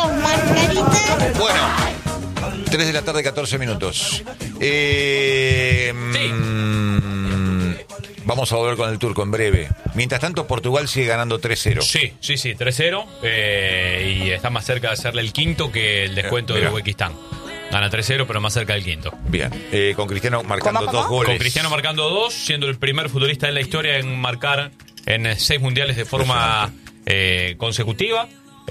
Carlos Margarita. Bueno, 3 de la tarde, 14 minutos. Vamos a volver con el turco en breve. Mientras tanto, Portugal sigue ganando 3-0. Sí, 3-0. Y está más cerca de hacerle el quinto que el descuento de Uzbekistán. Gana 3-0, pero más cerca del quinto. Bien, con Cristiano marcando ¿Cómo? 2 goles. Con Cristiano marcando 2, siendo el primer futbolista en la historia en marcar en 6 mundiales de forma consecutiva.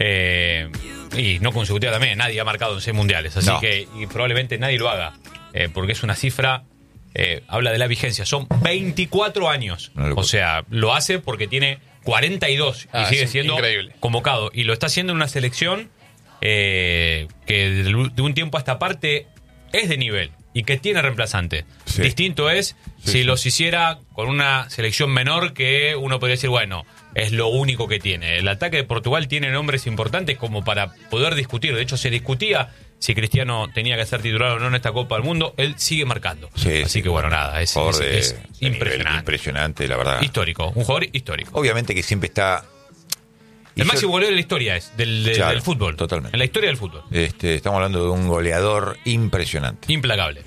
Y no consecutiva también, nadie ha marcado en 6 mundiales. Así que y probablemente nadie lo haga. Porque es una cifra, habla de la vigencia. Son 24 años. O sea, lo hace porque tiene 42 y sigue siendo increíble, convocado. Y lo está haciendo en una selección que de un tiempo a esta parte es de nivel y que tiene reemplazante. Sí. Distinto es si los hiciera con una selección menor, que uno podría decir, bueno, es lo único que tiene. El ataque de Portugal tiene nombres importantes como para poder discutir. De hecho, se discutía si Cristiano tenía que ser titular o no en esta Copa del Mundo. Él sigue marcando. Así que bueno, nada, es impresionante. Impresionante, la verdad. Histórico, un jugador histórico. Obviamente que siempre está... El máximo goleador de la historia es del fútbol. Totalmente. En la historia del fútbol. Estamos hablando de un goleador impresionante. Implacable.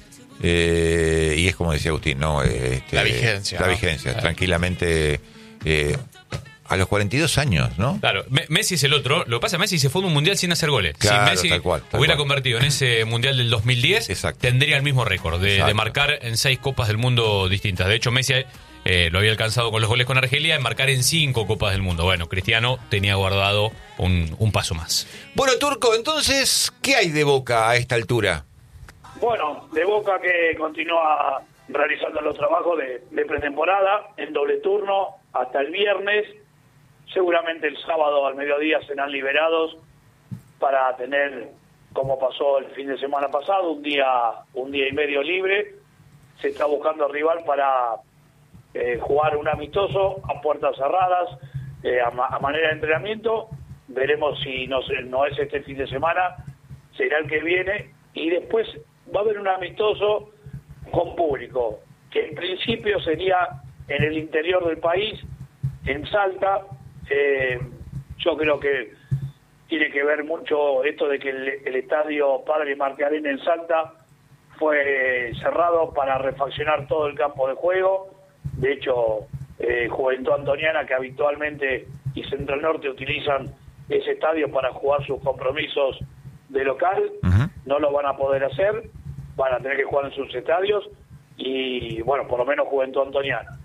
Y es como decía Agustín, ¿no? La vigencia. La vigencia, tranquilamente. A los 42 años, ¿no? Claro, Messi es el otro. Lo que pasa, Messi se fue a un mundial sin hacer goles. Claro, si Messi tal cual. hubiera convertido en ese mundial del 2010, tendría el mismo récord de marcar en 6 Copas del Mundo distintas. De hecho, Messi lo había alcanzado con los goles con Argelia en marcar en 5 Copas del Mundo. Bueno, Cristiano tenía guardado un paso más. Bueno, Turco, entonces, ¿qué hay de Boca a esta altura? Bueno, de Boca que continúa realizando los trabajos de pretemporada en doble turno hasta el viernes. Seguramente el sábado al mediodía serán liberados para tener, como pasó el fin de semana pasado, un día y medio libre. Se está buscando rival para jugar un amistoso a puertas cerradas, a manera de entrenamiento. Veremos si no es este fin de semana, será el que viene. Y después va a haber un amistoso con público, que en principio sería en el interior del país, en Salta. Yo creo que tiene que ver mucho esto de que el estadio Padre Marcarena en Salta fue cerrado para refaccionar todo el campo de juego. De hecho, Juventud Antoniana, que habitualmente, y Central Norte utilizan ese estadio para jugar sus compromisos de local, no lo van a poder hacer, van a tener que jugar en sus estadios, y bueno, por lo menos Juventud Antoniana.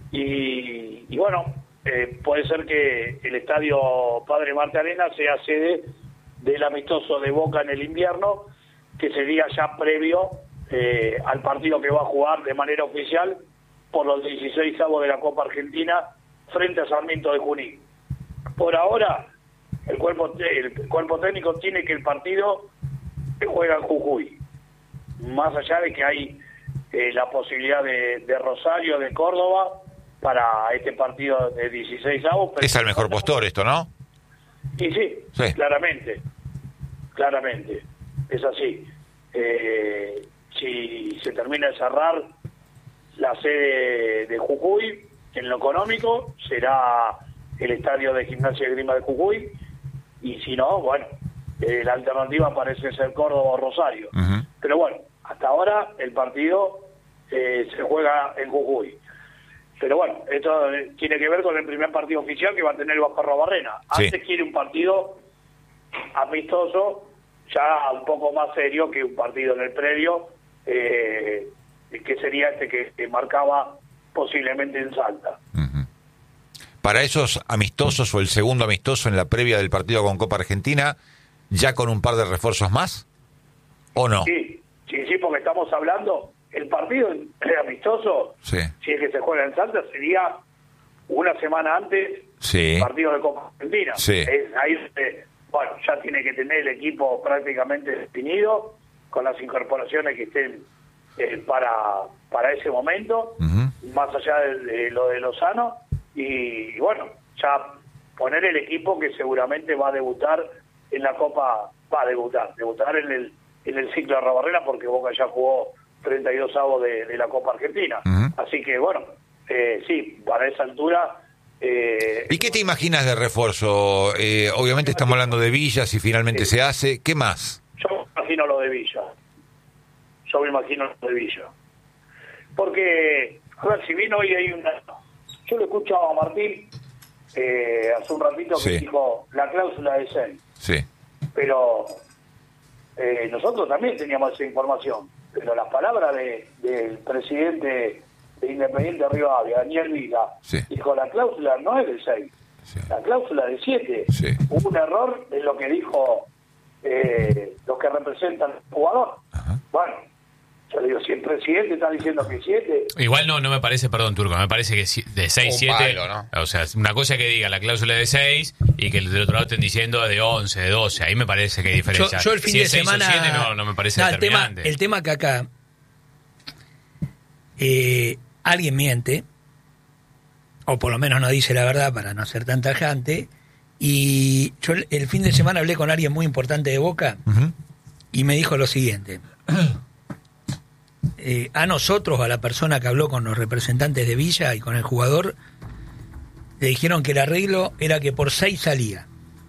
Y bueno, puede ser que el estadio Padre Marcarena sea sede del amistoso de Boca en el invierno, que sería ya previo al partido que va a jugar de manera oficial por los 16avos de la Copa Argentina frente a Sarmiento de Junín. Por ahora, el cuerpo técnico tiene que el partido se juega en Jujuy, más allá de que hay la posibilidad de Rosario, de Córdoba, para este partido de 16avos. Es el mejor postor esto, ¿no? Y sí, claramente, es así. Si se termina de cerrar la sede de Jujuy, en lo económico, será el estadio de Gimnasia y Esgrima de Jujuy, y si no, bueno, la alternativa parece ser Córdoba o Rosario. Pero bueno, hasta ahora el partido se juega en Jujuy. Pero bueno, esto tiene que ver con el primer partido oficial que va a tener el Bajarro Barrena. Antes quiere un partido amistoso, ya un poco más serio que un partido en el predio, que sería este que marcaba posiblemente en Salta. Para esos amistosos o el segundo amistoso en la previa del partido con Copa Argentina, ¿ya con un par de refuerzos más? ¿O no? Sí, porque estamos hablando... El partido amistoso, si es que se juega en Salta, sería una semana antes del partido de Copa Argentina. Ahí, bueno, ya tiene que tener el equipo prácticamente definido, con las incorporaciones que estén para ese momento, más allá de lo de Lozano, y bueno, ya poner el equipo que seguramente va a debutar en la Copa, debutar en el ciclo de Arrobarrena, porque Boca ya jugó 32avos de la Copa Argentina. Así que bueno, sí, para esa altura ¿Y qué te imaginas de refuerzo? Obviamente estamos hablando de Villa, si finalmente se hace. ¿Qué más? Yo me imagino lo de Villa. Porque, a ver, si bien hoy hay una... Yo lo escuchaba a Martín hace un ratito que dijo la cláusula de 6. Sí. Pero nosotros también teníamos esa información. Pero las palabras del presidente de Independiente Rivadavia, Daniel Vila, dijo la cláusula no es de 6, la cláusula de 7. Sí. Hubo un error en lo que dijo los que representan al jugador. Ajá. Bueno, yo le digo, si el presidente está diciendo que 7... Igual no me parece, perdón, Turco, me parece que de 6, 7... ¿no? O sea, una cosa que diga la cláusula de 6 y que del otro lado estén diciendo de 11, de 12. Ahí me parece que hay diferencia. Yo el fin si de es 6 semana... o 7 no me parece determinante. El tema que acá alguien miente, o por lo menos no dice la verdad para no ser tan tajante, y yo el fin de semana hablé con alguien muy importante de Boca y me dijo lo siguiente. A nosotros, a la persona que habló con los representantes de Villa y con el jugador, le dijeron que el arreglo era que por 6 salía.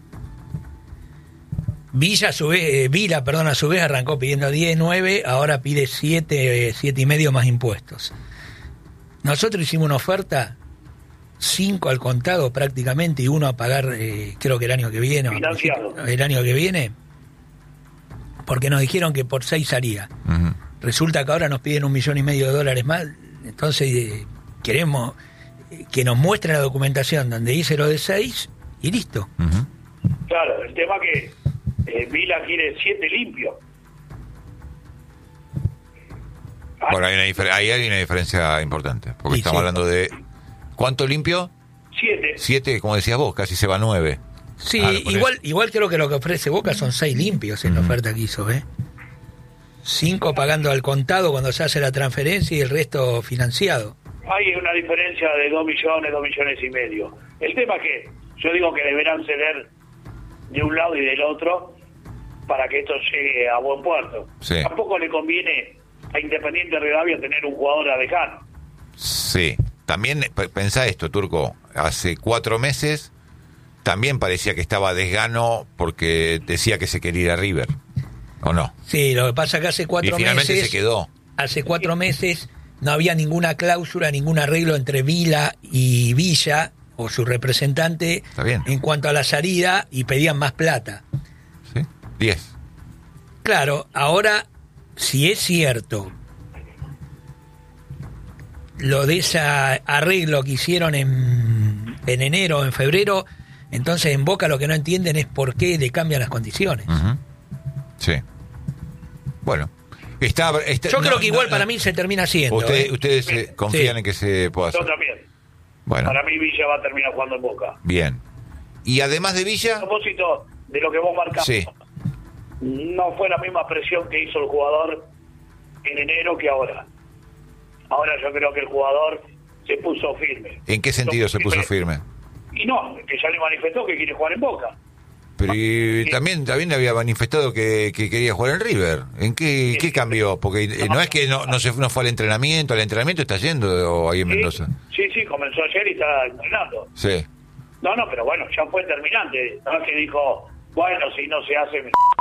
Vila, a su vez, arrancó pidiendo 10, 9, ahora pide 7, 7,5 más impuestos. Nosotros hicimos una oferta, 5 al contado prácticamente y 1 a pagar, creo que el año que viene. Financiado. El año que viene, porque nos dijeron que por 6 salía. Resulta que ahora nos piden $1,5 millones más, entonces queremos que nos muestren la documentación donde dice lo de 6 y listo. Claro, el tema que Vila quiere 7 limpios. Bueno, ahí hay una diferencia importante, porque Sí, estamos hablando de... ¿Cuánto limpio? 7. 7, como decías vos, casi se va 9. Sí, Claro, por igual creo que lo que ofrece Boca son 6 limpios en la oferta que hizo, 5 pagando al contado cuando se hace la transferencia y el resto financiado. Hay una diferencia de 2 millones, 2 millones y medio. El tema es que yo digo que deberán ceder de un lado y del otro para que esto llegue a buen puerto. Sí. Tampoco le conviene a Independiente Rivadavia tener un jugador a dejar. Sí. También pensá esto, Turco. Hace 4 meses también parecía que estaba desgano porque decía que se quería ir a River. ¿O no? Sí, lo que pasa es que hace 4 Y finalmente meses... se quedó. Hace 4 meses no había ninguna cláusula, ningún arreglo entre Vila y Villa, o su representante, Está bien. en cuanto a la salida, y pedían más plata. ¿Sí? 10. Claro, ahora, si es cierto lo de ese arreglo que hicieron en enero o en febrero, entonces en Boca lo que no entienden es por qué le cambian las condiciones. Sí. Bueno. Yo creo que igual para mí se termina haciendo. Ustedes confían Sí. en que se pueda Yo hacer. también. Bueno, Para mí Villa va a terminar jugando en Boca. bien. Y además de A Villa, propósito de lo que vos marcás, sí. no fue la misma presión que hizo el jugador en enero que ahora. Ahora yo creo que el jugador se puso firme. ¿En qué sentido se puso firme? Y no, que ya le manifestó que quiere jugar en Boca. Pero y también había manifestado que quería jugar en River. ¿En qué cambió? Porque no es que no fue al entrenamiento está yendo ahí en Mendoza. Sí, comenzó ayer y está entrenando. Sí. No, pero bueno, ya fue terminante. No es que dijo, bueno, si no se hace...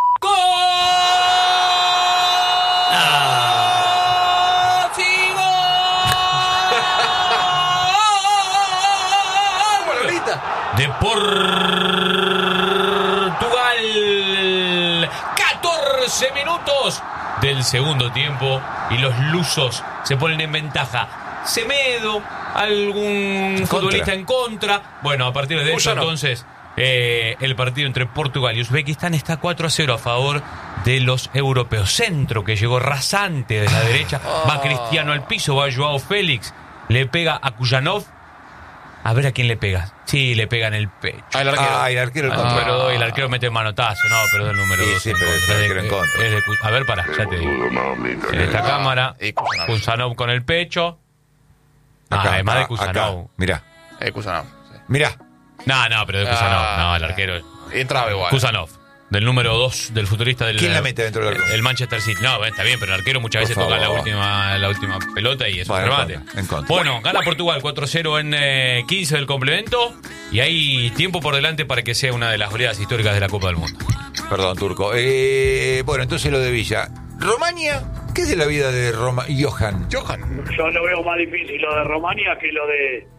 De Portugal, 14 minutos del segundo tiempo y los lusos se ponen en ventaja. Semedo, algún futbolista en contra. Bueno, a partir de eso entonces el partido entre Portugal y Uzbekistán está 4-0 a favor de los europeos. Centro que llegó rasante de la derecha, va Cristiano al piso, va Joao Félix, le pega a Kujanov. A ver a quién le pega. Sí, le pega en el pecho. El arquero. El arquero Al número 2, el arquero mete manotazo. No, pero el número 2. Sí, pero es el arquero en contra. A ver, pará, ya te digo. En esta cámara, Y Kusanov. Kusanov con el pecho. Además de Kusanov. Mirá. Kusanov. Sí. Mirá. No, pero de Kusanov. No, el arquero. Entraba igual. Kusanov. del número 2 del futurista del... ¿Quién la mete dentro del arco? El Manchester City. No, está bien, pero el arquero muchas veces toca la última pelota y es un remate. En contra. Bueno, gana Portugal 4-0 en 15 del complemento y hay tiempo por delante para que sea una de las goleadas históricas de la Copa del Mundo. Perdón, Turco. Bueno, entonces lo de Villa. Romania, ¿qué es de la vida de Johan? Yo lo veo más difícil lo de Romania que lo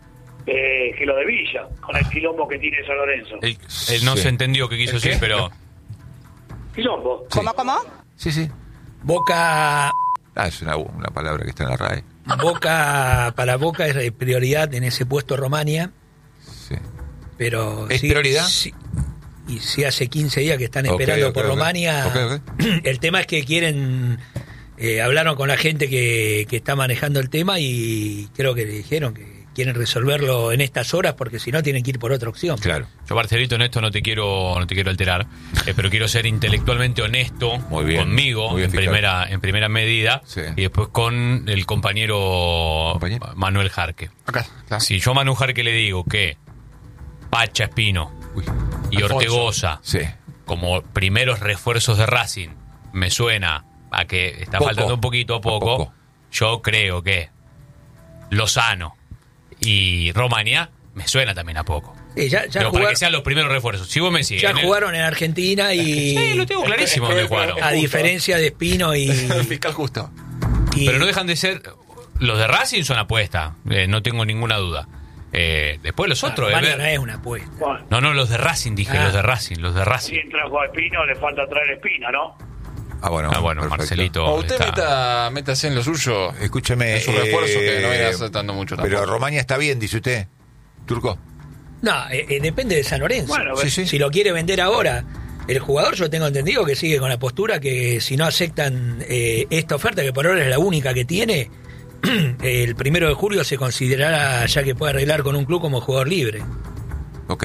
de Villa, con el quilombo que tiene San Lorenzo. Él no se entendió qué quiso decir, pero... ¿Quilombo? Sí. ¿Cómo? Sí. Boca, Es una palabra que está en la RAE. para Boca es prioridad en ese puesto Romania, Sí. pero... ¿Es prioridad? Sí, y si hace 15 días que están esperando por Romania, el tema es que quieren... hablaron con la gente que está manejando el tema y creo que le dijeron que quieren resolverlo en estas horas porque si no tienen que ir por otra opción. Claro. Yo, Marcelito, en esto no te quiero alterar, pero quiero ser intelectualmente honesto conmigo muy bien, en primera medida, sí. y después con el compañero Manuel Jarque. Acá, claro. Si yo a Manuel Jarque le digo que Pacha Espino y Alfonso. Ortegoza, Sí. como primeros refuerzos de Racing, me suena a que está faltando un poquito a poco, yo creo que Lozano y Romania me suena también a poco. Sí, ya Pero para que sean los primeros refuerzos. Si vos me decís, ya jugaron en Argentina y... Sí, lo tengo clarísimo dónde jugaron. A diferencia de Espino y... El fiscal justo. Pero no dejan de ser... Los de Racing son apuesta, no tengo ninguna duda. Después los otros... Romania no es una apuesta. Bueno, No, los de Racing, dije, los de Racing. si trajo a Espino, le falta traer Espina, ¿no? Bueno, perfecto. Marcelito. O usted métase en lo suyo. Escúcheme. En su refuerzo, que no viene aceptando mucho tampoco. Pero Romania está bien, dice usted, Turco. No, depende de San Lorenzo. Bueno, sí. Si lo quiere vender ahora, el jugador yo tengo entendido que sigue con la postura que si no aceptan esta oferta, que por ahora es la única que tiene, el 1 de julio se considerará ya que puede arreglar con un club como jugador libre. Ok.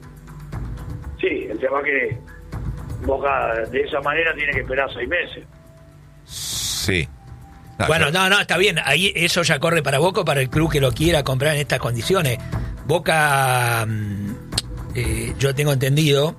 Sí, el tema que Boca de esa manera tiene que esperar 6 meses. Sí. Bueno, no, está bien. Ahí eso ya corre para Boca o para el club que lo quiera comprar en estas condiciones. Boca, yo tengo entendido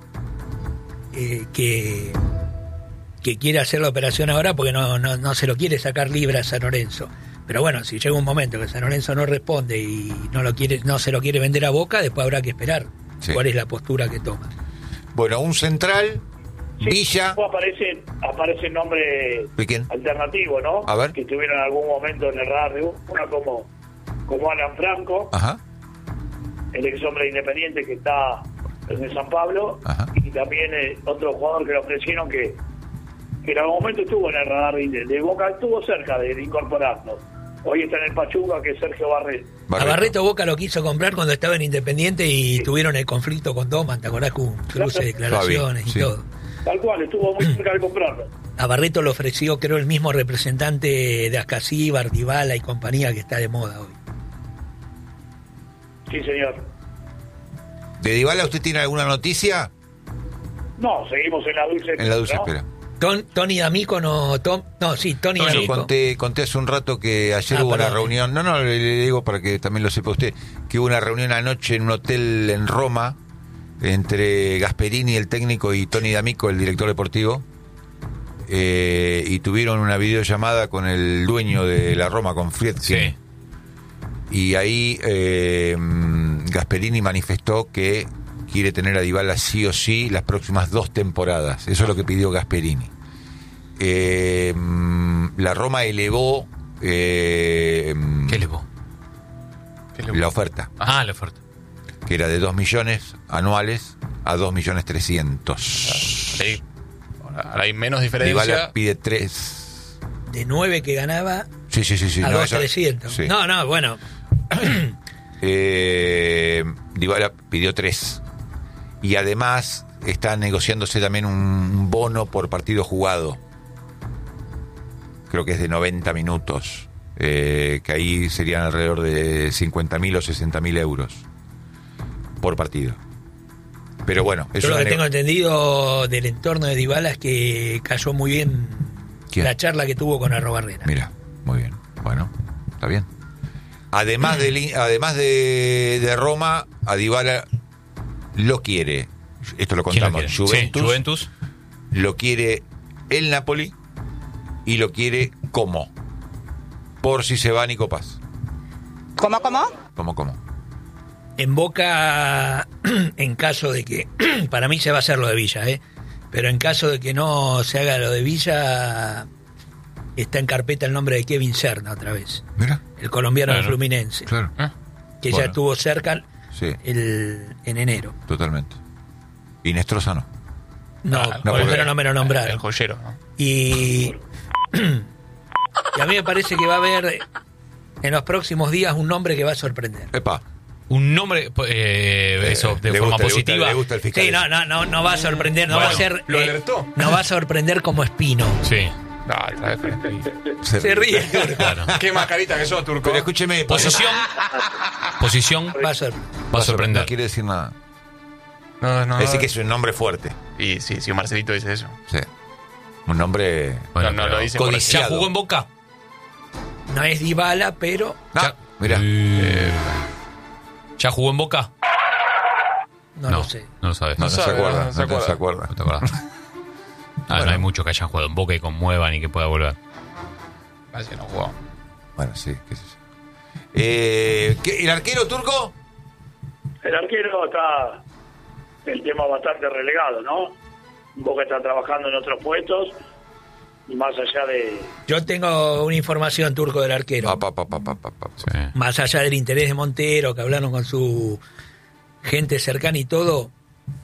que quiere hacer la operación ahora porque no se lo quiere sacar libre a San Lorenzo. Pero bueno, si llega un momento que San Lorenzo no responde y no se lo quiere vender a Boca, después habrá que esperar cuál es la postura que toma. Bueno, un central, Sí, Villa. Aparece el nombre ¿De quién? alternativo, ¿no? A ver. Que estuvieron en algún momento en el radar de una como Alan Franco, Ajá. el ex hombre independiente que está en San Pablo, Ajá. y también otro jugador que le ofrecieron que en algún momento estuvo en el radar de Boca, estuvo cerca de incorporarlo. Hoy está en el Pachuca, que es Sergio Barreto. A Barreto Boca lo quiso comprar cuando estaba en Independiente y tuvieron el conflicto con Doman, ¿te acordás? Con cruce de declaraciones y todo. Tal cual, estuvo muy cerca de comprarlo. A Barreto lo ofreció, creo, el mismo representante de Ascasíbar, Dybala y compañía que está de moda hoy. Sí, señor. ¿De Dybala usted tiene alguna noticia? No, seguimos en la dulce espera. En la dulce ¿no? espera. Tony D'Amico Tony Yo D'Amico. conté hace un rato que ayer hubo una reunión. No, le digo para que también lo sepa usted, que hubo una reunión anoche en un hotel en Roma entre Gasperini, el técnico, y Tony D'Amico, el director deportivo, y tuvieron una videollamada con el dueño de la Roma, con Friedkin. Sí. Y ahí Gasperini manifestó que quiere tener a Dybala sí o sí las próximas 2 temporadas. Eso es lo que pidió Gasperini. La Roma elevó... ¿Qué elevó? La oferta, La oferta. que era de 2 millones anuales a 2.300.000. Sí. Ahora hay menos diferencia. Dybala pide 3. De 9 que ganaba Sí. a no, 2.300. sí. No, bueno. Dybala pidió 3. Y además está negociándose también un bono por partido jugado. Creo que es de 90 minutos. Que ahí serían alrededor de 50.000 o 60.000 euros por partido. Pero bueno, Yo lo que tengo entendido del entorno de Dybala es que cayó muy bien ¿Quién? la charla que tuvo con Arrobarrena. Mira, muy bien. Bueno, está bien. Además de Roma, a Dybala lo quiere. Esto lo ¿Quién lo contamos. quiere? Sí, Juventus. lo quiere el Napoli y lo quiere como. Por si se va Nico Paz. ¿Cómo? ¿Cómo? En Boca, en caso de que, para mí se va a hacer lo de Villa, pero en caso de que no se haga lo de Villa, está en carpeta el nombre de Kevin Serna otra vez. Mira. El colombiano Claro. de Fluminense. Claro. Que Bueno. ya estuvo cerca Sí. en enero. Totalmente. Y Nestroza no. No, no, por lo porque- menos no me lo El nombraron. joyero, ¿no? Y a mí me parece que va a haber en los próximos días un nombre que va a sorprender. Epa. Un nombre, eso, de Le forma gusta, positiva. Le gusta el fiscal. Sí, no va a sorprender, no Bueno, va a ser. ¿lo alertó? No va a sorprender como Espino. Sí, Ay, la verdad. Se ríe el turco. claro. Qué mascarita que sos, Turco. Pero escúcheme. Posición Va a ser. va a sorprender. No quiere decir nada. No. Es decir que es un nombre fuerte. Y sí, si Marcelito dice eso. Sí. Un nombre Bueno, no pero- lo dice por codiciado. ¿Ya jugó en Boca? No es Dybala, pero Ah, mira. ¿Ya jugó en Boca? no lo sé. No lo sabes. No sabe, se acuerda. no se No se acuerda. No te acordás. No hay muchos que hayan jugado en Boca y conmuevan y que pueda volver. Parece que no jugó. Bueno, sí, qué sé yo. ¿El arquero turco? El arquero está el tema bastante relegado, ¿no? Boca está trabajando en otros puestos, más allá de... Yo tengo una información, turco, del arquero. Sí. Más allá del interés de Montero, que hablaron con su gente cercana y todo.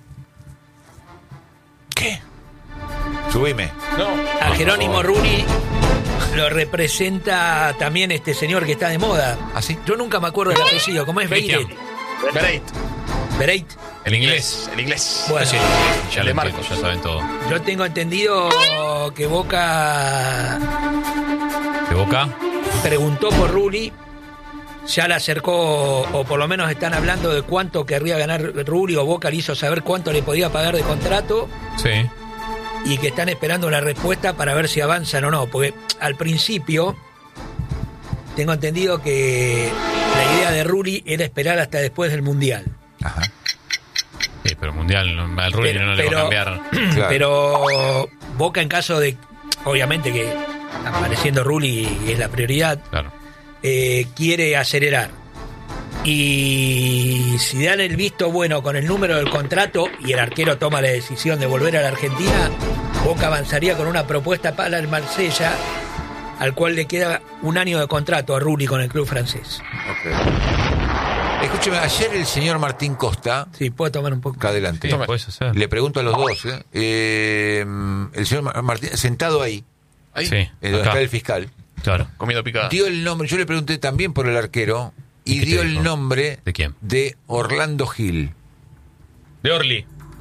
¿Qué? Subime. No. A Jerónimo Rulli lo representa también este señor que está de moda. ¿Ah, sí? Yo nunca me acuerdo del apellido. ¿Cómo es? Cristian. Beiret. Bereit. Bereit. El inglés. El inglés. Bueno, Sí, ya El de lo entiendo, Marcos. ya saben todo. yo tengo entendido que Boca ¿De Boca? preguntó por Rulli, ya le acercó, o por lo menos están hablando de cuánto querría ganar Rulli, o Boca le hizo saber cuánto le podía pagar de contrato, Sí. y que están esperando una respuesta para ver si avanzan o no, porque al principio tengo entendido que la idea de Rulli era esperar hasta después del Mundial. Ajá. Sí, pero Mundial al Rulli no le va a cambiar. Claro. Pero Boca, en caso de, obviamente que apareciendo Rulli es la prioridad, Claro. quiere acelerar. Y si dan el visto bueno con el número del contrato y el arquero toma la decisión de volver a la Argentina, Boca avanzaría con una propuesta para el Marsella, al cual le queda un año de contrato a Rulli con el club francés. Ok. Escúcheme, ayer el señor Martín Costa, Sí, puedo tomar un poco. acá adelante, Sí, puedes hacer. le pregunto a los dos, el señor Martín, sentado ahí, Ahí. Sí, donde acá. está el fiscal, Claro. Comiendo picada. dio el nombre, yo le pregunté también por el arquero, y ¿Qué te dio el dijo? nombre ¿De quién? de Orlando Gil. De Orly.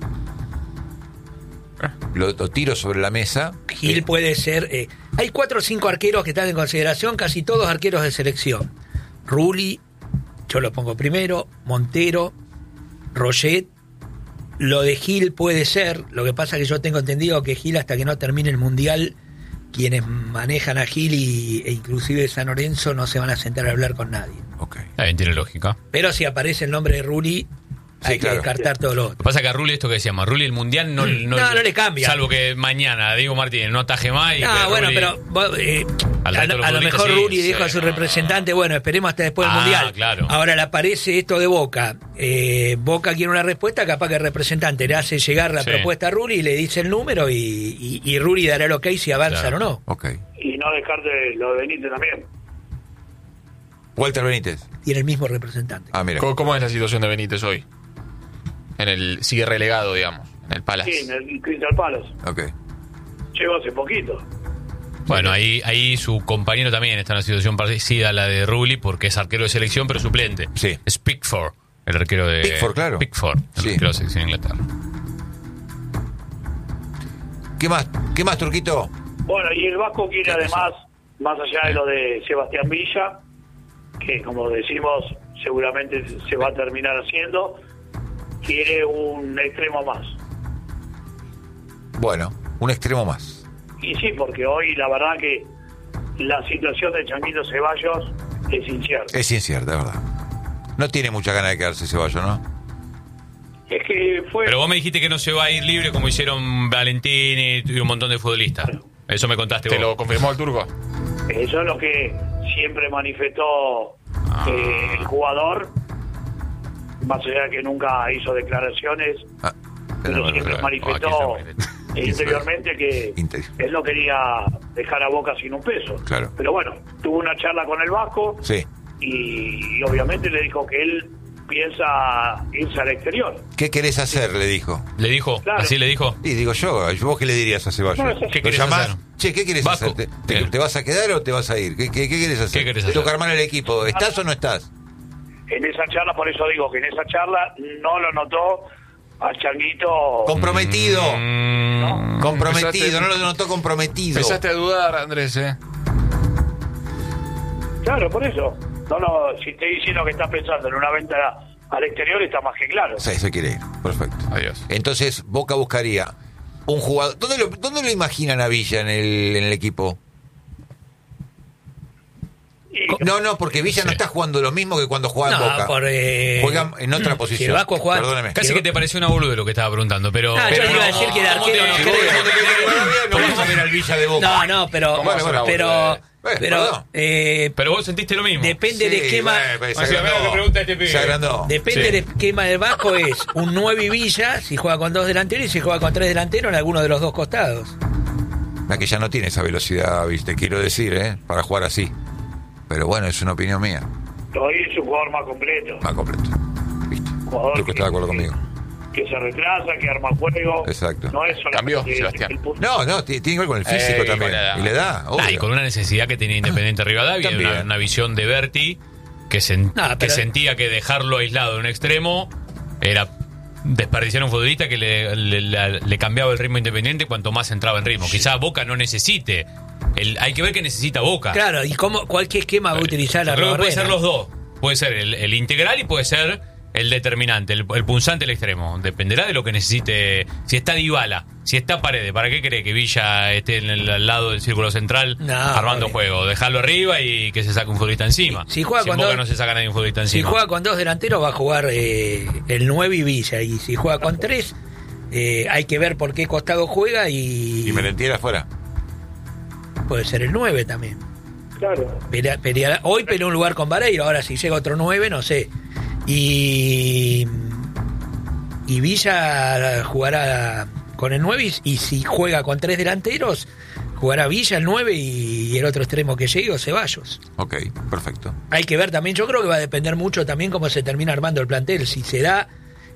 Lo tiro sobre la mesa. Gil puede ser... hay 4 o 5 arqueros que están en consideración, casi todos arqueros de selección. Rulli, yo lo pongo primero, Montero, Roget. Lo de Gil puede ser, lo que pasa es que yo tengo entendido que Gil, hasta que no termine el Mundial, quienes manejan a Gil e inclusive San Lorenzo no se van a sentar a hablar con nadie. Ok. Bien, tiene lógica. Pero si aparece el nombre de Rulli, Sí, hay claro. que descartar todo lo Lo otro. que pasa es que a Rulli, esto que decíamos, a Rulli el Mundial no le cambia. Salvo que mañana Diego Martínez no ataje más y No, que bueno, Rulli- pero Al resto de los a lo futbolistas mejor sí, Rulli dijo sí. a su representante, bueno, esperemos hasta después del Ah, Mundial. claro. Ahora le aparece esto de Boca. Boca quiere una respuesta, capaz que el representante le hace llegar la Sí. propuesta a Rulli y le dice el número y Rulli dará el ok si avanzan Claro. o no. Ok. Y no descarte lo de Benítez también. Walter Benítez. Tiene el mismo representante. Ah, mira. ¿Cómo es la situación de Benítez hoy? Sigue relegado, digamos, en el Palace. Sí, en el Crystal Palace. Ok. Llegó hace poquito. Bueno, ahí su compañero también está en una situación parecida a la de Rulli porque es arquero de selección pero suplente. Sí. Es Pickford, el arquero de... Pickford, claro. Pickford, el Sí. arquero de selección de Inglaterra. ¿Qué más? ¿Qué más, Turquito? Bueno, y el Vasco quiere además, más allá de lo de Sebastián Villa, que como decimos seguramente se va a terminar haciendo, quiere un extremo más. Bueno, un extremo más. Y sí, porque hoy la verdad que la situación de Changuito Ceballos es incierta. Es incierta, es verdad. No tiene mucha ganas de quedarse Ceballos, ¿no? Es que fue... Pero vos me dijiste que no se va a ir libre como hicieron Valentini y un montón de futbolistas. Eso me contaste ¿Te vos. lo confirmó el turco? Eso es lo que siempre manifestó el jugador, más allá de que nunca hizo declaraciones, pero siempre manifestó interiormente que él no quería dejar a Boca sin un peso. Claro. Pero bueno, tuvo una charla con el Vasco y obviamente le dijo que él piensa irse al exterior. ¿Qué querés hacer? Le dijo. ¿Le dijo? Claro. ¿Así le dijo? Y digo yo, ¿vos qué le dirías a Ceballos? No, ¿Qué ¿Lo querés llamás? hacer? Che, ¿qué querés Vasco. hacer? ¿Te vas a quedar o te vas a ir? ¿Qué querés hacer? ¿Qué querés Te hacer? toca armar el equipo. ¿Estás o no estás? En esa charla, por eso digo que en esa charla no lo notó al Changuito. Comprometido. Comprometido, Empezaste- no lo notó comprometido. Empezaste a dudar, Andrés, Claro, por eso. No, si estoy diciendo que está pensando en una venta al exterior, está más que claro. Sí, se quiere ir. Perfecto. Adiós. Entonces, Boca buscaría un jugador. ¿Dónde lo imaginan a Villa en el equipo? Y- No, porque Villa no está jugando lo mismo que cuando jugaba en No, Boca. por, Juega en otra si posición. el Vasco juega- Perdóneme. Casi que te pareció una boludo lo que estaba preguntando, pero... No, yo le iba a decir que el ¿cómo te- arquero no Si creo. vos decís que te querés ir, no vas a ver al Villa de Boca. No, pero ¿Cómo va a ser la pero perdón. Pero vos sentiste lo mismo. depende del esquema. Se O sea, a ver lo que pregunta este pibe. agrandó. Depende Sí. del esquema del Vasco, es un 9 y Villa, si juega con 2 delanteros y si juega con 3 delanteros en alguno de los dos costados. La que ya no tiene esa velocidad, viste, quiero decir, para jugar así. Pero bueno, es una opinión mía. Hoy es un jugador más completo. Más completo. ¿Viste? Jugador Creo que está de acuerdo conmigo. Que se retrasa, que arma juego. Exacto. No es solamente Cambió, Sebastián. el punto. No, tiene que ver con el físico también. con la edad. Y le da, Ah, y con una necesidad que tenía Independiente Rivadavia, También. una visión de Berti que, No, que pero- sentía que dejarlo aislado en un extremo era desperdiciar a un futbolista que le cambiaba el ritmo Independiente cuanto más entraba en ritmo. Quizá Boca no necesite. Hay que ver que necesita Boca. Claro, y cualquier esquema va a utilizar Yo la creo que puede Barrera. ser los dos. Puede ser el integral y puede ser el determinante, el punzante, el extremo. Dependerá de lo que necesite. Si está Dybala, si está Paredes, ¿para qué cree que Villa esté al lado del círculo central No, armando obvio. juego? Dejarlo arriba y que se saque un futbolista encima. Si juega en con Boca dos- no se saca nadie un futbolista Si encima. juega con 2 delanteros va a jugar el 9 y Villa. Y si juega con 3, hay que ver por qué costado juega Y y Merentiel afuera. puede ser el 9 también. Claro. Hoy peleó un lugar con Vareiro, ahora si llega otro 9, no sé. Y Villa jugará con el 9 y si juega con 3 delanteros, jugará Villa el 9 y el otro extremo que llegue o Ceballos. Ok, perfecto. Hay que ver también, yo creo que va a depender mucho también cómo se termina armando el plantel. Si se da...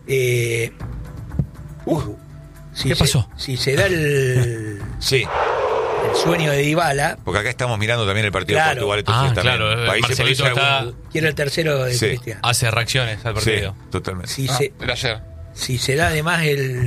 ¿Qué pasó? Si se da el Sí, sueño de Dybala, porque acá estamos mirando también el partido Claro. de Portugal. Entonces también claro, países Marcelito produce está- algún- quiero el tercero de Sí. Cristiano. Hace reacciones al partido. Sí, totalmente. Si, Ah, se, era ayer. si se da además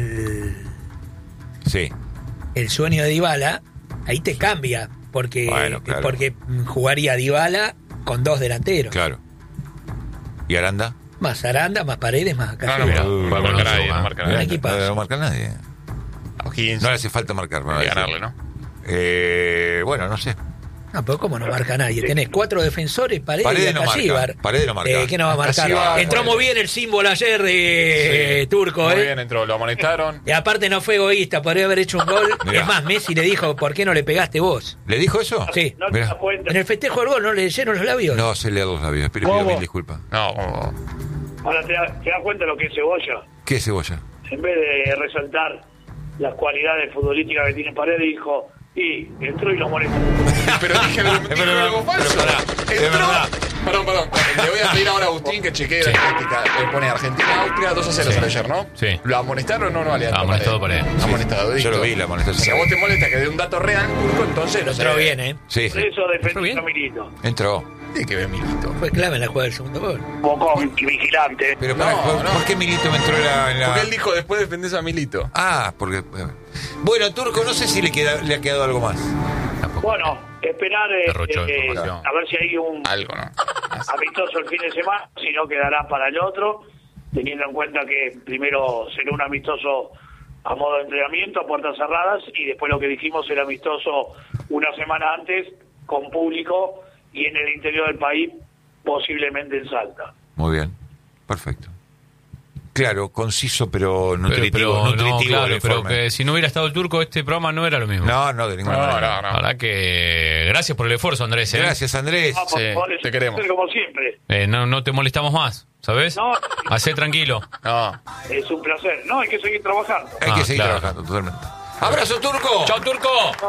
Sí, el sueño de Dybala, ahí te cambia, porque, Bueno, claro. porque jugaría Dybala con 2 delanteros. claro. ¿Y Aranda? Más Aranda, más Paredes, más No, Cayuga. no, mira, Uy, no marca bueno, nadie, no, no marca no, nadie. aquí pasa. No marca nadie. O'Higgins, No le hace falta marcar. hay que ganarle, ¿no? Bueno, no sé. No, pero ¿cómo no marca nadie? Tenés 4 defensores, Paredes, Paredes y no marca, Acasíbar. Paredes no marca. ¿Qué no va a marcar? Acasíbar, Entró bueno. muy bien el símbolo ayer de Sí. Turco, Muy ¿eh? bien, entró, lo amonestaron. Y aparte no fue egoísta, podría haber hecho un gol. Mirá. Es más, Messi le dijo, ¿por qué no le pegaste vos? ¿Le dijo eso? Sí. No te Mirá. das cuenta. En el festejo del gol, ¿no le leyeron los labios? No sé leer los labios. Pido ¿Cómo? mil disculpas. No, Ahora te das cuenta lo que es Cebolla. ¿Qué es Cebolla? En vez de resaltar las cualidades futbolísticas que tiene Paredes, dijo, y entró y lo molestó. pero dije algo falso. es Entró. verdad. Perdón. Le voy a pedir ahora a Agustín que chequee la estadística. Pone Argentina-Austria 2-0 sale ayer, ¿no? Sí. ¿Lo amonestaron o no? Amonestado Paredes. Amonestado, Yo listo. lo vi, la amonestación. Si a vos te molesta que dé un dato real, Turco, entonces... Lo entró bien, ¿eh? Sí, Por sí. eso defendió bien? a Milito. Entró. Tiene que ver, Milito. Fue clave en la jugada del segundo gol. Bocón y vigilante. Pero para, No, no. ¿por qué Milito me entró en la...? Porque él dijo después defendés a Milito. Ah, porque... Bueno, Turco, no sé si le ha quedado algo más. Bueno, esperar Derrochó información. a ver si hay un Algo, ¿no? amistoso el fin de semana, si no quedará para el otro, teniendo en cuenta que primero será un amistoso a modo de entrenamiento, a puertas cerradas, y después lo que dijimos el amistoso una semana antes, con público y en el interior del país, posiblemente en Salta. Muy bien. Perfecto. Claro, conciso pero nutritivo. Pero nutritivo pero que si no hubiera estado el Turco, este programa no era lo mismo. No, de ninguna manera. La verdad que gracias por el esfuerzo, Andrés. Gracias, Andrés. Por favor, te queremos. Como siempre. No te molestamos más, ¿sabes? No. Hacé tranquilo. No. Es un placer. No, hay que seguir trabajando. Hay que seguir claro. trabajando, totalmente. ¡Abrazo, Turco! ¡Chao, Turco!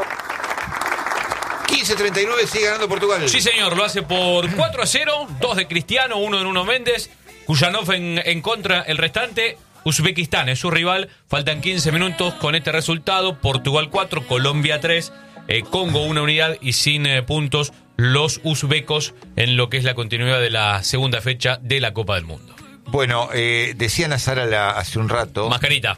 15-39, sigue ganando Portugal. Sí, señor, lo hace por 4-0, 2 de Cristiano, 1 de Nuno Méndez, Kujanov en contra, el restante, Uzbekistán es su rival, faltan 15 minutos con este resultado, Portugal 4, Colombia 3, Congo 1 unidad y sin puntos los uzbecos en lo que es la continuidad de la segunda fecha de la Copa del Mundo. Bueno, decía Nazara hace un rato... Mascarita.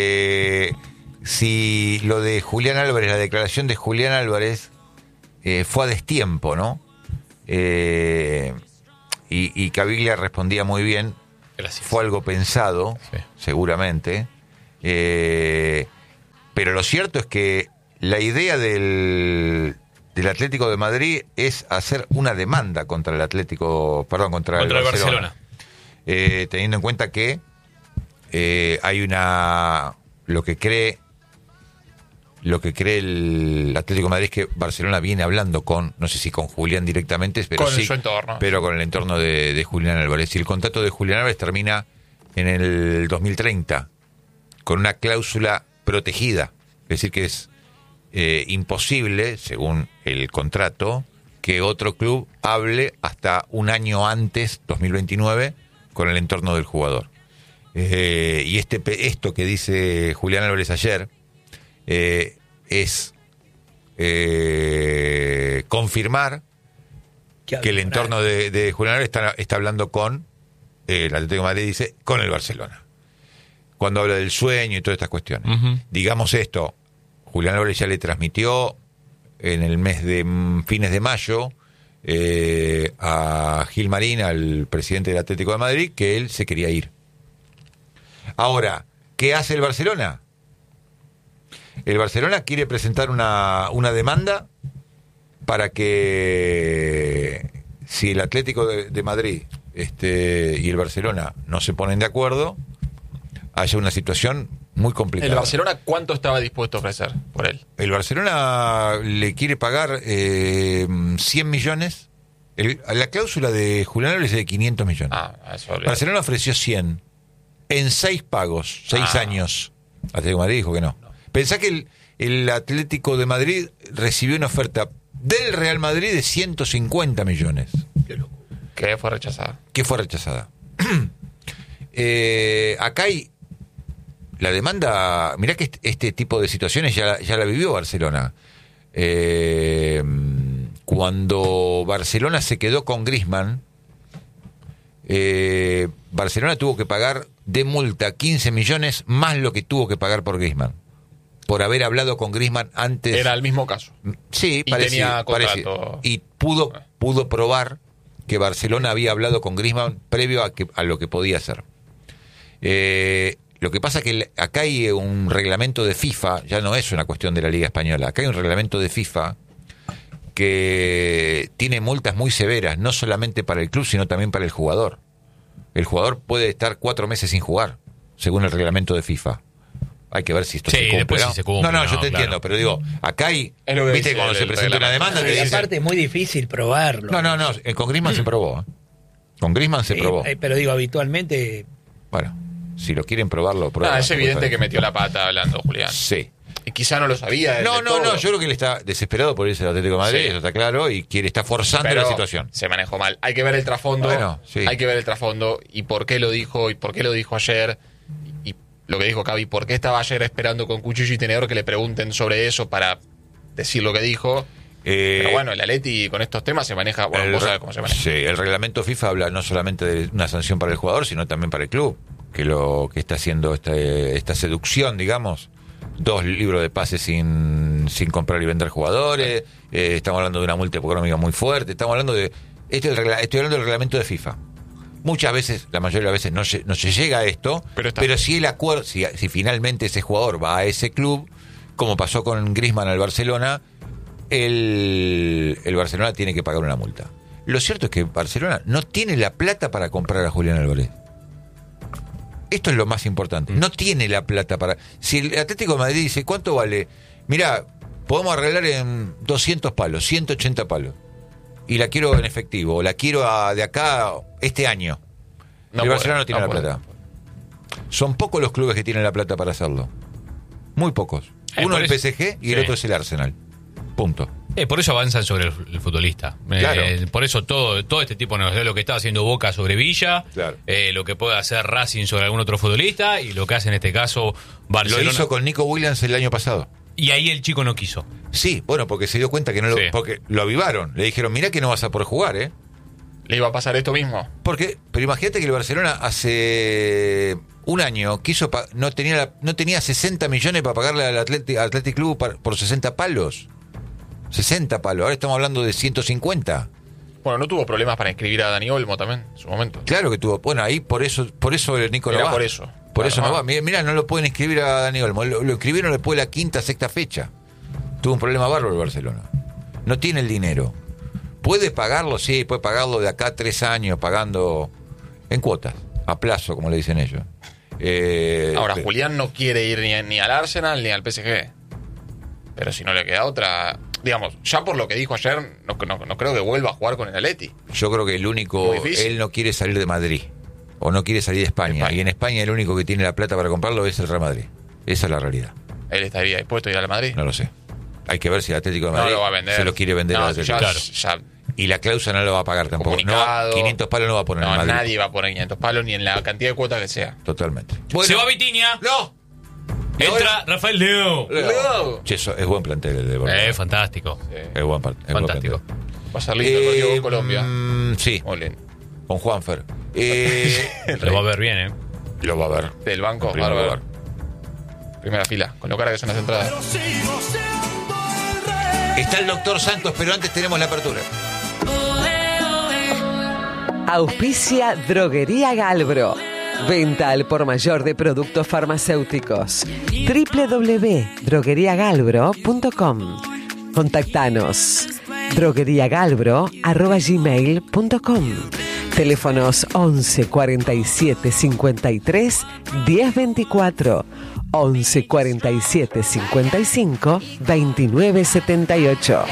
Si lo de Julián Álvarez, la declaración de Julián Álvarez... fue a destiempo, ¿no? Y Caviglia respondía muy bien. Gracias. Fue algo pensado, Sí. seguramente. Pero lo cierto es que la idea del Atlético de Madrid es hacer una demanda contra el Atlético, contra el Barcelona. Teniendo en cuenta que hay lo que cree el Atlético de Madrid es que Barcelona viene hablando no sé si con Julián directamente, pero Con sí, su entorno. pero con el entorno de Julián Álvarez. Y el contrato de Julián Álvarez termina en el 2030, con una cláusula protegida. Es decir, que es imposible, según el contrato, que otro club hable hasta un año antes, 2029, con el entorno del jugador. Y esto que dice Julián Álvarez ayer, es confirmar que el entorno de Julián Álvarez está hablando con el Atlético de Madrid, dice, con el Barcelona. Cuando habla del sueño y todas estas cuestiones. Uh-huh. Digamos esto, Julián Álvarez ya le transmitió en el mes de fines de mayo a Gil Marín, al presidente del Atlético de Madrid, que él se quería ir. Ahora, ¿qué hace el Barcelona? El Barcelona quiere presentar una demanda para que, si el Atlético de Madrid y el Barcelona no se ponen de acuerdo, haya una situación muy complicada. ¿El Barcelona cuánto estaba dispuesto a ofrecer por él? El Barcelona le quiere pagar 100 millones. La cláusula de Julián Álvarez es de 500 millones. Eso Barcelona ofreció 100 en 6 pagos, 6 años. Atlético de Madrid dijo que no. Pensá que el Atlético de Madrid recibió una oferta del Real Madrid de 150 millones. Que fue rechazada. Que fue rechazada. Acá hay la demanda. Mirá que este tipo de situaciones ya la vivió Barcelona. Cuando Barcelona se quedó con Griezmann, Barcelona tuvo que pagar de multa 15 millones más lo que tuvo que pagar por Griezmann, por haber hablado con Griezmann antes. Era el mismo caso. Sí, Y parecido, tenía contrato. parecido. Y pudo probar que Barcelona había hablado con Griezmann previo a lo que podía hacer. Lo que pasa es que acá hay un reglamento de FIFA, ya no es una cuestión de la Liga Española, acá hay un reglamento de FIFA que tiene multas muy severas, no solamente para el club, sino también para el jugador. El jugador puede estar 4 meses sin jugar, según el reglamento de FIFA. Hay que ver si esto se cumple. Después ¿no? Si se cumple, no, yo te claro. entiendo, pero digo, acá hay, Es lo que viste, dice cuando se el presenta una reglamento. demanda, te Y dicen, aparte es muy difícil probarlo. no, con Griezmann se probó. Con Griezmann se probó. Pero digo, habitualmente... Bueno, si lo quieren probarlo, prueben. Es evidente que metió la pata hablando Julián. Sí. Y quizá no lo sabía. No, yo creo que él está desesperado por irse al Atlético de Madrid, Sí. eso está claro, y está forzando Pero la situación. se manejó mal. Hay que ver el trasfondo. Bueno, sí. Hay que ver el trasfondo y por qué lo dijo y por qué lo dijo ayer. Y lo que dijo Cavi, por qué estaba ayer esperando con cuchillo y tenedor que le pregunten sobre eso para decir lo que dijo. Pero bueno, el Atleti con estos temas se maneja. Bueno, vos sabés cómo se maneja. Sí, el reglamento FIFA habla no solamente de una sanción para el jugador, sino también para el club, que lo que está haciendo esta seducción, digamos. 2 libros de pases sin comprar y vender jugadores. Estamos hablando de una multa económica muy fuerte. Estamos hablando de. Estoy hablando del reglamento de FIFA. Muchas veces, la mayoría de las veces, no se llega a esto. Pero si el acuerdo, si finalmente ese jugador va a ese club, como pasó con Griezmann al Barcelona, el Barcelona tiene que pagar una multa. Lo cierto es que Barcelona no tiene la plata para comprar a Julián Álvarez. Esto es lo más importante. No tiene la plata para... Si el Atlético de Madrid dice, ¿cuánto vale? Mirá, podemos arreglar en 200 palos, 180 palos. Y la quiero en efectivo, o la quiero de acá este año. El Barcelona no tiene la plata. Son pocos los clubes que tienen la plata para hacerlo. Muy pocos. Uno el PSG y el otro es el Arsenal. Punto. Por eso avanzan sobre el futbolista. Claro. Por eso todo este tipo de lo que está haciendo Boca sobre Villa, claro. Lo que puede hacer Racing sobre algún otro futbolista, y lo que hace en este caso Barcelona. Lo hizo con Nico Williams el año pasado. Y ahí el chico no quiso. Sí, bueno, porque se dio cuenta que no lo... Porque lo avivaron. Le dijeron, mirá que no vas a poder jugar, ¿eh? ¿Le iba a pasar esto mismo? Pero imagínate que el Barcelona hace un año no tenía 60 millones para pagarle al Athletic Club por 60 palos. 60 palos. Ahora estamos hablando de 150. Bueno, no tuvo problemas para inscribir a Dani Olmo también en su momento. Claro que tuvo. Bueno, ahí por eso el Nico no va. Por eso. Por eso no va. Mirá, no lo pueden inscribir a Dani Olmo. Lo inscribieron después de la quinta, sexta fecha. Tuvo un problema bárbaro el Barcelona. No tiene el dinero. ¿Puede pagarlo? Sí, puede pagarlo de acá a 3 años, pagando en cuotas, a plazo, como le dicen ellos. Ahora, Julián no quiere ir ni al Arsenal ni al PSG. Pero si no le queda otra... Digamos, ya por lo que dijo ayer, no creo que vuelva a jugar con el Atleti. Yo creo que él no quiere salir de Madrid. O no quiere salir de España. Y en España el único que tiene la plata para comprarlo es el Real Madrid. Esa es la realidad. ¿Él estaría dispuesto a ir al Madrid? No lo sé. Hay que ver si el Atlético de Madrid lo va a vender. se lo quiere vender al Atlético. Ya, y la cláusula no lo va a pagar tampoco. No, 500 palos no va a poner en Madrid. Nadie va a poner 500 palos ni en la cantidad de cuotas que sea. Totalmente. Bueno, se va Vitinha. ¡No! Entra Rafael Leao. Che, eso es buen plantel el de Bordeaux. Fantástico. Sí. Es buen fantástico. Va a ser lindo el partido con Colombia. Sí. Con Juanfer. Lo va a ver bien, Lo va a ver. Del banco, va a ver. Primera fila, con lo cara que son las entradas. Está el doctor Santos, pero antes tenemos la apertura. Auspicia Droguería Galbro. Venta al por mayor de productos farmacéuticos. www.drogueriagalbro.com. Contactanos. drogueriagalbro@gmail.com. Teléfonos 11 47 53 10 24. 11 47 55 29 78.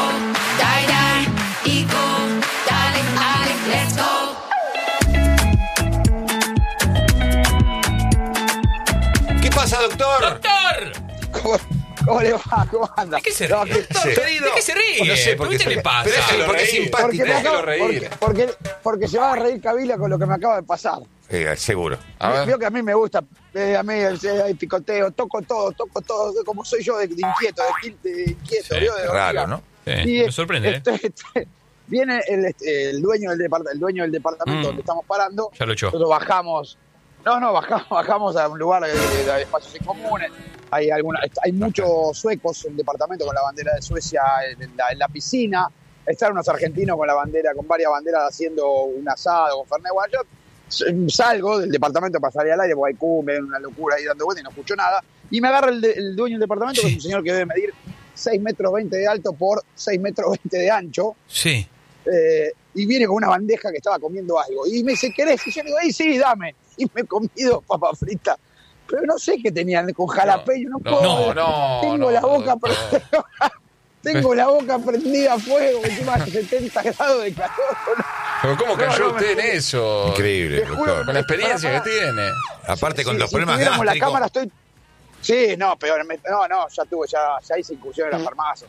¿Qué pasa, doctor? ¡Doctor! ¿Cómo le va? ¿Cómo anda? ¿De qué se ríe? ¿De qué se ríe? No sé por qué le pasa. Pero porque es simpático. Porque se va a reír Kabila con lo que me acaba de pasar. Seguro. Veo que a mí me gusta, a mí el picoteo, toco todo, como soy yo de inquieto, de inquieto. Sí, de raro, ¿no? Me sorprende, viene el dueño del departamento donde estamos parando. Ya lo echó. Nosotros bajamos a un lugar de espacios en comunes. Hay muchos suecos en el departamento con la bandera de Suecia en la piscina. Están unos argentinos con varias banderas haciendo un asado con Fernet Guayot. Salgo del departamento para salir al aire porque hay cumbia, una locura ahí dando vueltas y no escucho nada. Y me agarra el dueño del departamento, que es un señor que debe medir 6,20 metros de alto por 6,20 metros de ancho. Sí. Y viene con una bandeja que estaba comiendo algo. Y me dice, ¿querés? Y yo le digo, sí, dame. Y me he comido papas fritas. Pero no sé qué tenían con jalapeño. No puedo. Tengo la boca prendida. Tengo la boca prendida a fuego. Encima de 70 grados de calor. ¿Pero cómo cayó usted en eso? Increíble, doctor. Con la experiencia que tiene. Aparte con los problemas gástricos. La cámara estoy... Sí, no, peor. No, ya hice incursión en la farmacia.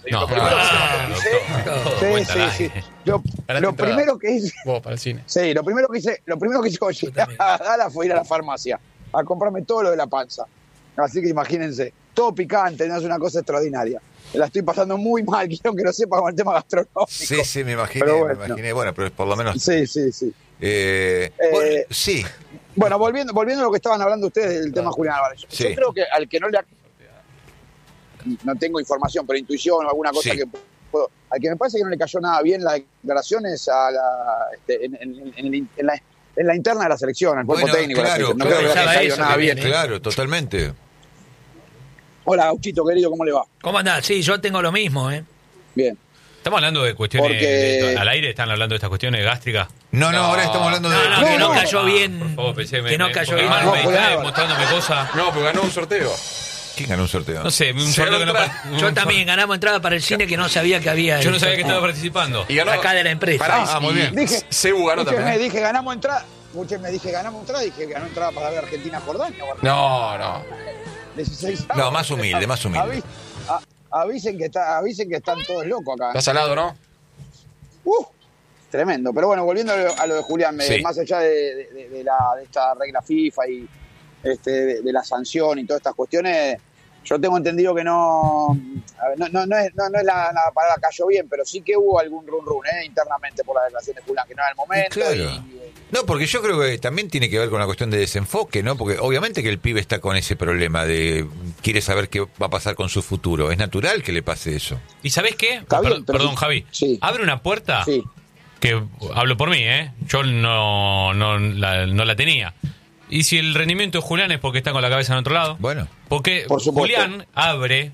Sí. Lo primero que hice. Vos, para el cine. Sí, lo primero que hice a Dallas fue ir a la farmacia a comprarme todo lo de la panza. Así que imagínense, todo picante, no es una cosa extraordinaria. La estoy pasando muy mal, quiero que lo sepa con el tema gastronómico. Sí, me imaginé. Bueno, pero por lo menos... Sí. Sí. Bueno, volviendo a lo que estaban hablando ustedes del tema Julián Álvarez. Yo creo que al que no tengo información, pero intuición o alguna cosa que puedo... Al que me parece que no le cayó nada bien las declaraciones en la interna de la selección, al cuerpo técnico. Claro, no creo que le haya caído nada bien. Claro, totalmente. Hola, Gauchito, querido, ¿cómo le va? ¿Cómo andás? Sí, yo tengo lo mismo, Bien. Estamos hablando de cuestiones Porque- al aire, están hablando de estas cuestiones gástricas. No, ahora estamos hablando de... No, que no no. cayó bien. Por favor, pensé, que no cayó porque bien. Manu me No, distrae cuidado. mostrándome cosas. No, pero ganó un sorteo. ¿Quién ganó un sorteo? No sé, un sorteo que no... Yo también ganamos entrada para el cine que no sabía que había. Yo no sabía que estaba participando. Y ganó. Acá de la empresa. Pará, muy bien. Dije, Cebu ganó escúcheme, también. dije, ganamos entrada. Escúcheme, dije, ganamos entrada. Dije, ganó entrada para ver Argentina-Jordania. No. 16 No, más humilde, más humilde. Avisen que están todos locos acá. Está salado, ¿no? Tremendo. Pero bueno, volviendo a lo de Julián, Sí. más allá de esta regla FIFA y de la sanción y todas estas cuestiones, yo tengo entendido que no es la palabra cayó bien, pero sí que hubo algún run internamente por la declaración de Julián, que no era el momento. Claro. No, porque yo creo que también tiene que ver con la cuestión de desenfoque, ¿no? Porque obviamente que el pibe está con ese problema de quiere saber qué va a pasar con su futuro. Es natural que le pase eso. ¿Y sabés qué? Está bien, pero Perdón, sí. Javi. Sí. Abre una puerta Sí. que hablo por mí, ¿eh? Yo no la tenía. Y si el rendimiento de Julián es porque está con la cabeza en otro lado, Bueno. porque Por supuesto. Julián abre